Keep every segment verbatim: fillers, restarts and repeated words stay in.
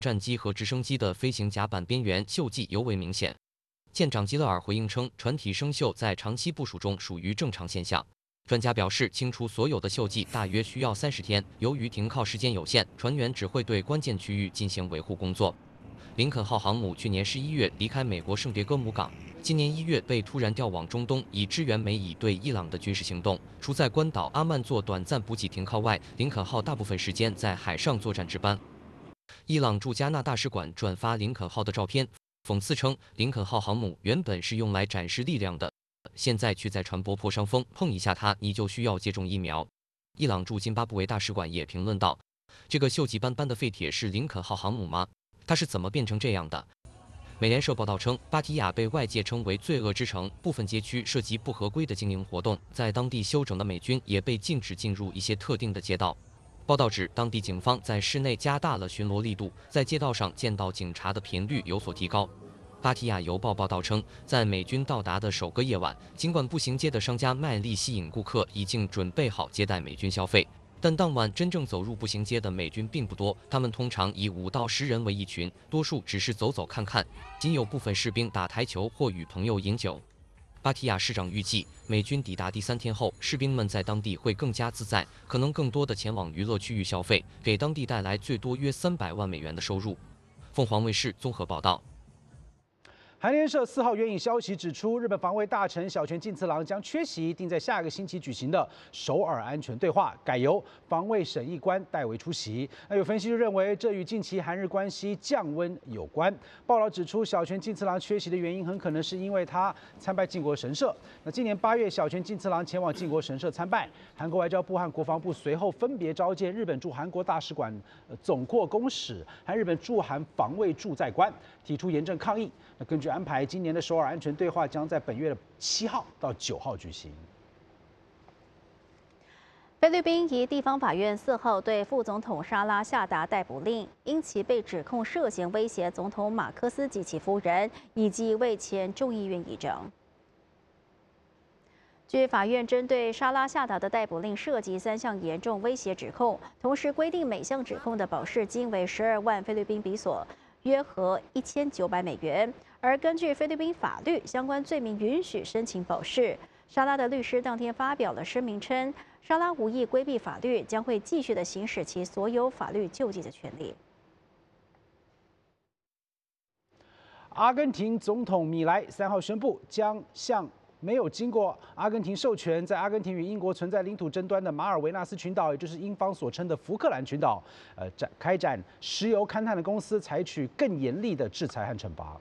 战机和直升机的飞行甲板边缘锈迹尤为明显。舰长基勒尔回应称，船体生锈在长期部署中属于正常现象。专家表示，清除所有的锈迹大约需要三十天。由于停靠时间有限，船员只会对关键区域进行维护工作。林肯号航母去年十一月离开美国圣迭戈姆港，今年一月被突然调往中东，以支援美以对伊朗的军事行动。除在关岛阿曼做短暂补给停靠外，林肯号大部分时间在海上作战值班。伊朗驻加纳大使馆转发林肯号的照片，讽刺称林肯号航母原本是用来展示力量的，现在却在船舶破伤风，碰一下它你就需要接种疫苗。伊朗驻津巴布韦大使馆也评论道：“这个锈迹斑斑的废铁是林肯号航母吗？它是怎么变成这样的？”美联社报道称，芭提雅被外界称为罪恶之城，部分街区涉及不合规的经营活动，在当地休整的美军也被禁止进入一些特定的街道。报道指，当地警方在市内加大了巡逻力度，在街道上见到警察的频率有所提高。芭提雅邮报报道称，在美军到达的首个夜晚，尽管步行街的商家卖力吸引顾客，已经准备好接待美军消费，但当晚真正走入步行街的美军并不多，他们通常以五到十人为一群，多数只是走走看看，仅有部分士兵打台球或与朋友饮酒。芭提雅市长预计，美军抵达第三天后，士兵们在当地会更加自在，可能更多的前往娱乐区域消费，给当地带来最多约三百万美元的收入。凤凰卫视综合报道。 韩联社四号援引消息指出，日本防卫大臣小泉进次郎将缺席定在下个星期举行的首尔安全对话，改由防卫审议官代为出席。那有分析就认为，这与近期韩日关系降温有关。报道指出，小泉进次郎缺席的原因很可能是因为他参拜靖国神社。那今年八月，小泉进次郎前往靖国神社参拜，韩国外交部和国防部随后分别召见日本驻韩国大使馆总括公使和日本驻韩防卫驻在官，提出严正抗议。那根据安排，今年的首尔安全对话将在本月的七号到九号举行。 菲律宾一地方法院四号对副总统沙拉下达逮捕令，因其被指控涉嫌威胁总统马克思及其夫人以及一位前众议院议长。据法院针对沙拉下达的逮捕令涉及三项严重威胁指控，同时规定每项指控的保释金为十二万菲律宾比索，约合一千九百美元。而根据菲律宾法律，相关罪名允许申请保释。沙拉的律师当天发表了声明称，沙拉无意规避法律，将会继续的行使其所有法律救济的权利。 阿根廷总统米莱三号宣布，将向没有经过阿根廷授权，在阿根廷与英国存在领土争端的马尔维纳斯群岛，也就是英方所称的福克兰群岛，呃，展开展石油勘探的公司采取更严厉的制裁和惩罚。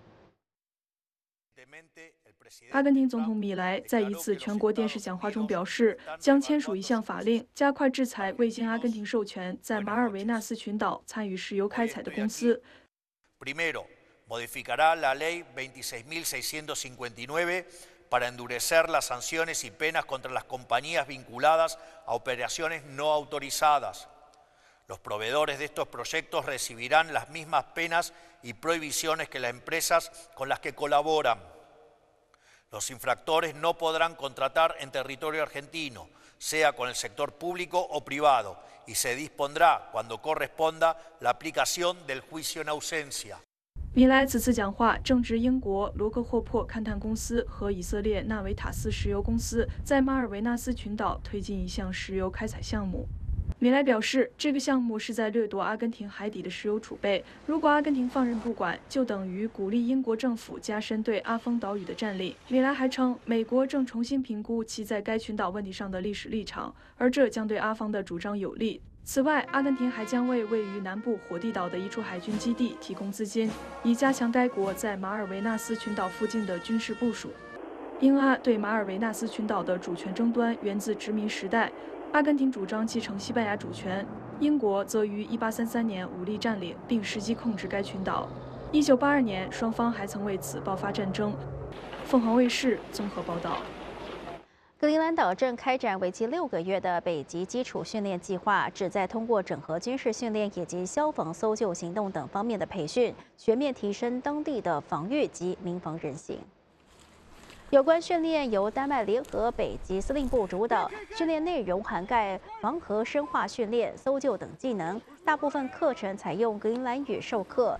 阿根廷总统米莱在一次全国电视讲话中表示，将签署一项法令，加快制裁未经阿根廷授权在马尔维纳斯群岛参与石油开采的公司。 Primero, modificará la ley veintiséis mil seiscientos cincuenta y nueve para endurecer las sanciones y penas contra las compañías vinculadas a operaciones no autorizadas. Los proveedores de estos proyectos recibirán las mismas penas y prohibiciones que las empresas con las que colaboran. Los infractores no podrán contratar en territorio argentino, sea con el sector público o privado, y se dispondrá, cuando corresponda, la aplicación del juicio en ausencia. 米莱此次讲话正值英国罗克霍珀勘探公司和以色列纳维塔斯石油公司在马尔维纳斯群岛推进一项石油开采项目。米莱表示，这个项目是在掠夺阿根廷海底的石油储备。如果阿根廷放任不管，就等于鼓励英国政府加深对阿丰岛屿的占领。米莱还称，美国正重新评估其在该群岛问题上的历史立场，而这将对阿方的主张有利。此外，阿根廷还将为位于南部火地岛的一处海军基地提供资金，以加强该国在马尔维纳斯群岛附近的军事部署。英阿对马尔维纳斯群岛的主权争端源自殖民时代。阿根廷主张继承西班牙主权，英国则于一八三三年武力占领并实际控制该群岛。一九八二年，双方还曾为此爆发战争。凤凰卫视综合报道。 格陵兰岛正开展为期六个月的北极基础训练计划，旨在通过整合军事训练以及消防搜救行动等方面的培训，全面提升当地的防御及民防韧性。 有关训练由丹麦联合北极司令部主导，训练内容涵盖防核生化训练、搜救等技能。大部分课程采用格陵兰语授课，